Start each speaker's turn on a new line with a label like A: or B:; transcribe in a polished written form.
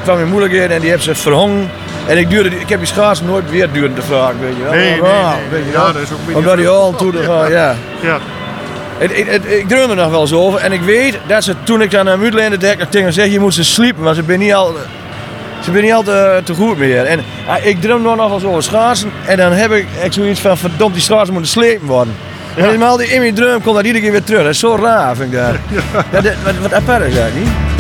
A: kwam in moeilijkheden en die heeft ze verhangen. En ik heb die schaatsen nooit weer durend te vragen, weet je wel.
B: Nee.
A: Weet je
B: Ja,
A: wel.
B: dat is ook een beetje
A: Omdat hij al toe te gaan, ja.
B: Ja.
A: Ik droom er nog wel eens over. En ik weet dat ze toen ik dan naar Muutleende tegen zei, je moet ze sliepen, want ze ben niet al te goed meer. En ik droom nog wel eens over schaatsen. En dan heb ik zoiets van, verdomd, die schaatsen moeten slepen worden. En helemaal die in mijn droom komt dat iedere keer weer terug. Dat is zo raar, vind ik dat. Ja, wat apart is dat, niet?